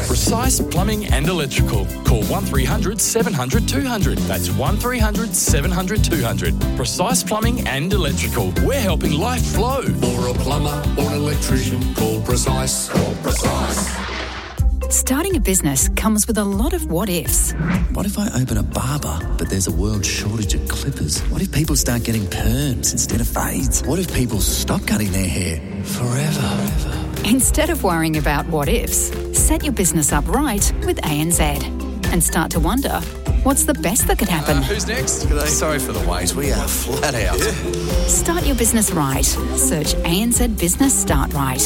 Precise Plumbing and Electrical. Call 1300 700 200. That's 1300 700 200. Precise Plumbing and Electrical. We're helping life flow. For a plumber or an electrician, call Precise. Call Precise. Starting a business comes with a lot of what-ifs. What if I open a barber, but there's a world shortage of clippers? What if people start getting perms instead of fades? What if people stop cutting their hair forever? Instead of worrying about what-ifs, set your business up right with ANZ and start to wonder, what's the best that could happen? Who's next? G'day. Sorry for the wait. We are flat out. Yeah. Start your business right. Search ANZ Business Start Right.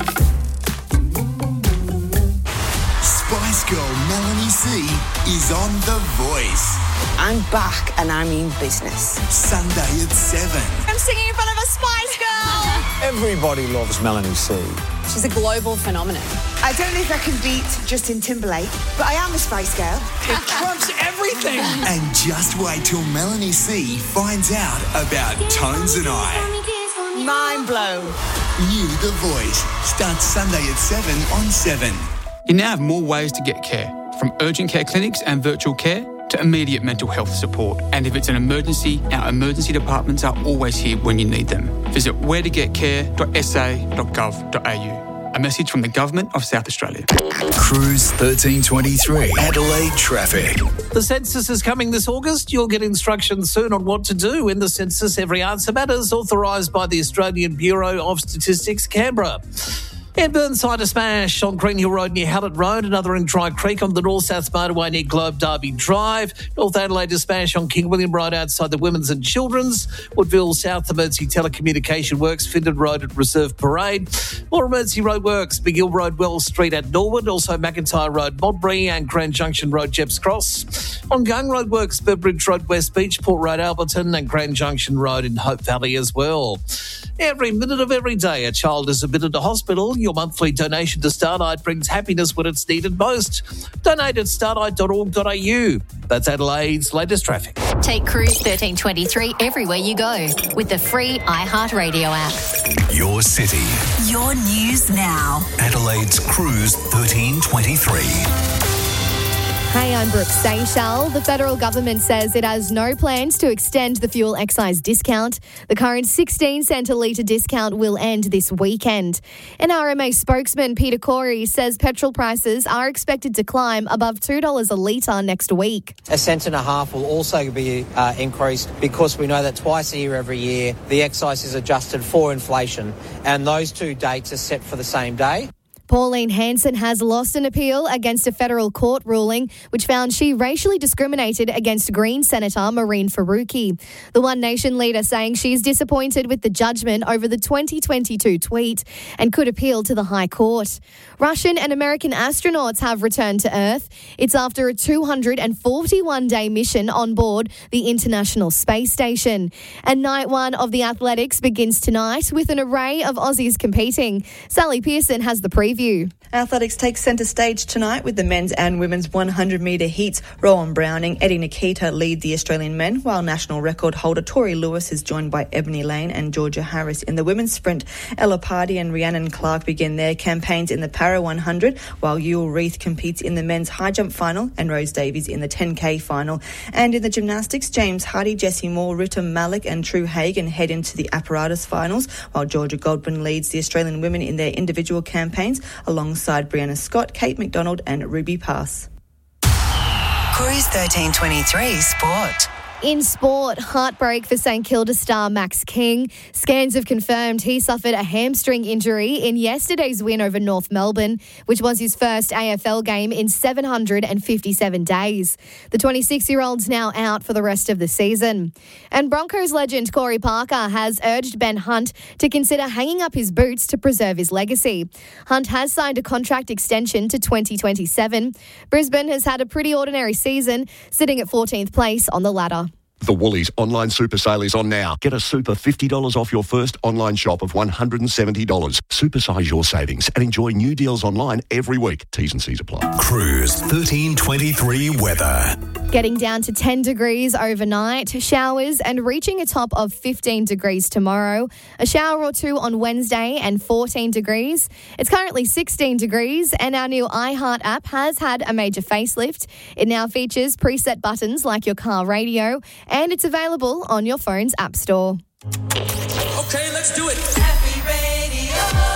Spice Girl Melanie C is on The Voice. I'm back and I mean business. Sunday at 7. I'm singing in front of a Spice Girl. Everybody loves Melanie C. She's a global phenomenon. I don't know if I can beat Justin Timberlake, but I am a Spice Girl. It trumps everything. And just wait till Melanie C finds out about Tones and I. Mind blown. New The Voice starts Sunday at 7 on 7. You now have more ways to get care, from urgent care clinics and virtual care to immediate mental health support. And if it's an emergency, our emergency departments are always here when you need them. Visit wheretogетcare.sa.gov.au. A message from the Government of South Australia. Cruise 1323. Adelaide traffic. The census is coming this August. You'll get instructions soon on what to do in the census. Every answer matters, authorised by the Australian Bureau of Statistics, Canberra. In Burnside, a smash on Green Hill Road near Hallett Road, another in Dry Creek on the North-South Motorway near Globe Derby Drive. North Adelaide, a smash on King William Road outside the Women's and Children's. Woodville South Emergency Telecommunication Works, Findon Road at Reserve Parade. More emergency road works, McGill Road, Wells Street at Norwood, also McIntyre Road, Modbury and Grand Junction Road, Jepps Cross. On Gung Road works, Burbridge Road, West Beach, Port Road, Alberton and Grand Junction Road in Hope Valley as well. Every minute of every day, a child is admitted to hospital. Your monthly donation to Starlight brings happiness when it's needed most. Donate at starlight.org.au. That's Adelaide's latest traffic. Take Cruise 1323 everywhere you go with the free iHeartRadio app. Your city. Your news now. Adelaide's Cruise 1323. Hey, I'm Brooke Seychelles. The federal government says it has no plans to extend the fuel excise discount. The current 16-cent a litre discount will end this weekend. An RMA spokesman, Peter Corey, says petrol prices are expected to climb above $2 a litre next week. $1.50 will also be increased because we know that twice a year every year the excise is adjusted for inflation, and those two dates are set for the same day. Pauline Hanson has lost an appeal against a federal court ruling which found she racially discriminated against Green Senator Marine Faruqi. The One Nation leader saying she's disappointed with the judgment over the 2022 tweet and could appeal to the High Court. Russian and American astronauts have returned to Earth. It's after a 241-day mission on board the International Space Station. And night one of the athletics begins tonight with an array of Aussies competing. Sally Pearson has the preview. Athletics takes centre stage tonight with the men's and women's 100-metre heats. Rowan Browning, Eddie Nikita lead the Australian men, while national record holder Tori Lewis is joined by Ebony Lane and Georgia Harris in the women's sprint. Ella Pardee and Rhiannon Clark begin their campaigns in the Para 100, while Yul Reith competes in the men's high jump final and Rose Davies in the 10K final. And in the gymnastics, James Hardy, Jessie Moore, Ritam Malik and True Hagan head into the apparatus finals, while Georgia Godwin leads the Australian women in their individual campaigns, alongside Brianna Scott, Kate McDonald and Ruby Pass. Cruise 1323 Sport. In sport, heartbreak for St Kilda star Max King. Scans have confirmed he suffered a hamstring injury in yesterday's win over North Melbourne, which was his first AFL game in 757 days. The 26-year-old's now out for the rest of the season. And Broncos legend Corey Parker has urged Ben Hunt to consider hanging up his boots to preserve his legacy. Hunt has signed a contract extension to 2027. Brisbane has had a pretty ordinary season, sitting at 14th place on the ladder. The Woolies online super sale is on now. Get a super $50 off your first online shop of $170. Supersize your savings and enjoy new deals online every week. T's and C's apply. Cruise 1323 weather. Getting down to 10 degrees overnight, showers and reaching a top of 15 degrees tomorrow. A shower or two on Wednesday and 14 degrees. It's currently 16 degrees and our new iHeart app has had a major facelift. It now features preset buttons like your car radio and it's available on your phone's app store. Okay, let's do it. Happy Radio.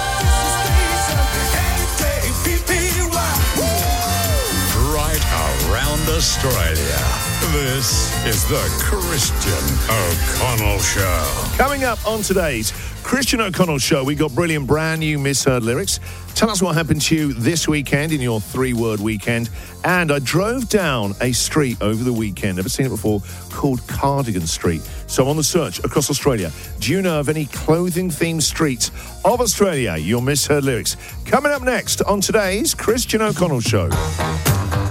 Right around Australia. This is the Christian O'Connell Show. Coming up on today's Christian O'Connell Show, we got brilliant brand new misheard lyrics. Tell us what happened to you this weekend in your 3-word weekend. And I drove down a street over the weekend, never seen it before, called Cardigan Street. So I'm on the search across Australia. Do you know of any clothing-themed streets of Australia? Your misheard lyrics. Coming up next on today's Christian O'Connell Show.